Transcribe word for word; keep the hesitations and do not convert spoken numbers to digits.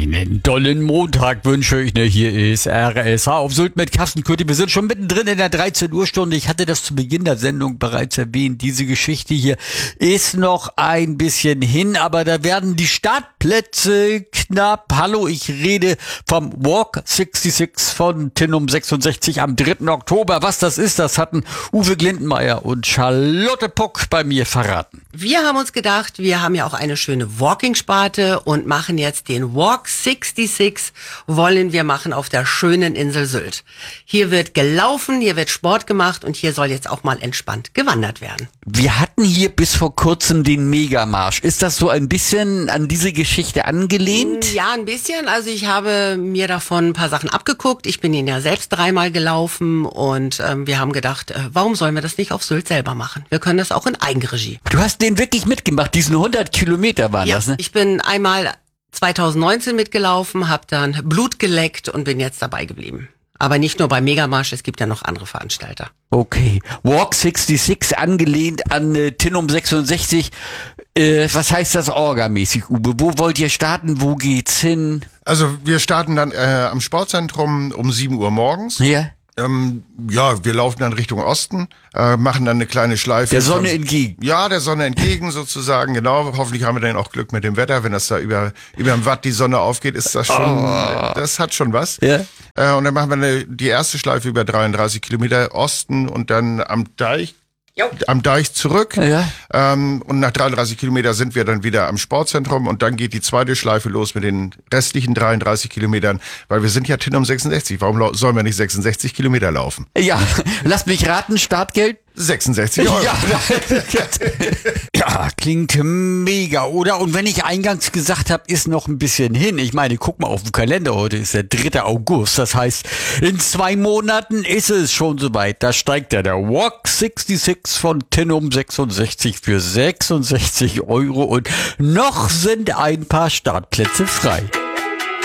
Einen dollen Montag wünsche ich, ne? Hier ist R S H auf Sylt mit Carsten Kürti. Wir sind schon mittendrin in der dreizehn Uhr Stunde. Ich hatte das zu Beginn der Sendung bereits erwähnt. Diese Geschichte hier ist noch ein bisschen hin, aber da werden die Startplätze knapp. Hallo, ich rede vom Walk sechsundsechzig von Tinnum sechsundsechzig am dritten Oktober. Was das ist, das hatten Uwe Glindenmeier und Charlotte Puck bei mir verraten. Wir haben uns gedacht, wir haben ja auch eine schöne Walking-Sparte und machen jetzt den Walk sechsundsechzig, wollen wir machen auf der schönen Insel Sylt. Hier wird gelaufen, hier wird Sport gemacht und hier soll jetzt auch mal entspannt gewandert werden. Wir hatten hier bis vor kurzem den Megamarsch. Ist das so ein bisschen an diese Geschichte angelehnt? Ja, ein bisschen. Also ich habe mir davon ein paar Sachen abgeguckt. Ich bin ihn ja selbst dreimal gelaufen und ähm, wir haben gedacht, äh, warum sollen wir das nicht auf Sylt selber machen? Wir können das auch in Eigenregie. Du hast den wirklich mitgemacht, diesen hundert Kilometer waren Ja, das, ne? ich bin einmal zwanzig neunzehn mitgelaufen, habe dann Blut geleckt und bin jetzt dabei geblieben. Aber nicht nur beim Megamarsch, es gibt ja noch andere Veranstalter. Okay, Walk sechsundsechzig angelehnt an äh, Tinnum sechsundsechzig. Äh, was heißt das orgamäßig, Uwe? Wo wollt ihr starten? Wo geht's hin? Also wir starten dann äh, am Sportzentrum um sieben Uhr morgens. Ja. Ähm, ja, wir laufen dann Richtung Osten, äh, machen dann eine kleine Schleife. Der Sonne von, entgegen. Ja, der Sonne entgegen sozusagen, genau. Hoffentlich haben wir dann auch Glück mit dem Wetter. Wenn das da über über dem Watt die Sonne aufgeht, ist das schon, Oh. das hat schon was. Ja. Äh, und dann machen wir eine, die erste Schleife über dreiunddreißig Kilometer Osten und dann am Deich. Jo. Am Deich zurück. Ja. Ähm, und nach dreiunddreißig Kilometer sind wir dann wieder am Sportzentrum und dann geht die zweite Schleife los mit den restlichen dreiunddreißig Kilometern, weil wir sind ja Tinnum sechsundsechzig. Warum lau- sollen wir nicht sechsundsechzig Kilometer laufen? Ja, lass mich raten, Startgeld? sechsundsechzig Euro. Ja, ja, klingt mega, oder? Und wenn ich eingangs gesagt habe, ist noch ein bisschen hin. Ich meine, guck mal auf den Kalender, heute ist der dritte August. Das heißt, in zwei Monaten ist es schon soweit. Da steigt ja der Walk sechsundsechzig von Tinnum sechsundsechzig für sechsundsechzig Euro und noch sind ein paar Startplätze frei.